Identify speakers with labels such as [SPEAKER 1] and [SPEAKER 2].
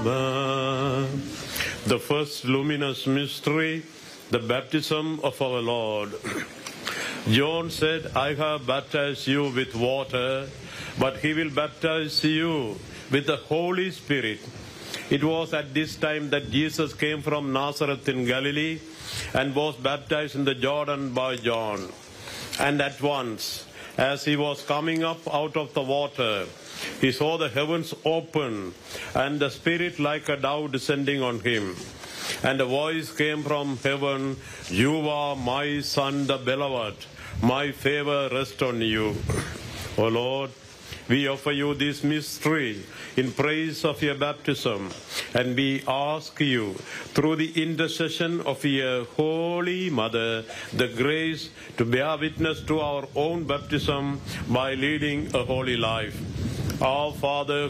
[SPEAKER 1] Amen. The first luminous mystery, the baptism of our Lord. John said, I have baptized you with water, but he will baptize you with the Holy Spirit. It was at this time that Jesus came from Nazareth in Galilee and was baptized in the Jordan by John. And at once, as he was coming up out of the water, he saw the heavens open and the Spirit like a dove descending on him. And a voice came from heaven, You are my Son, the beloved. My favor rests on you. O Lord, we offer you this mystery in praise of your baptism, and we ask you, through the intercession of your Holy Mother, the grace to bear witness to our own baptism by leading a holy life. Our Father,